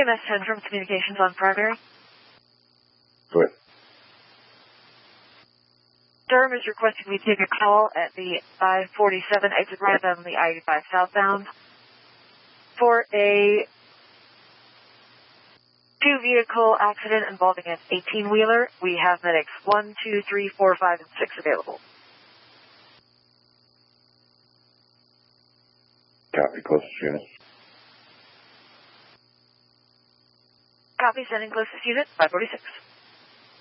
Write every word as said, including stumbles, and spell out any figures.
M S ten from Communications on primary. Go ahead. Durham is requesting we take a call at the I forty-seven exit ramp on the I eighty-five southbound for a two-vehicle accident involving an eighteen-wheeler. We have medics one, two, three, four, five, and six available. Copy, closest unit. Copy, sending closest unit, five forty-six.